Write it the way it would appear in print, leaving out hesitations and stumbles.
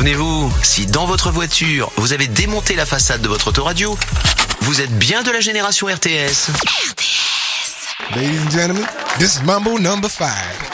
Souvenez-vous, si dans votre voiture, vous avez démonté la façade de votre autoradio, vous êtes bien de la génération RTS. Ladies and gentlemen, this is Mambo number 5.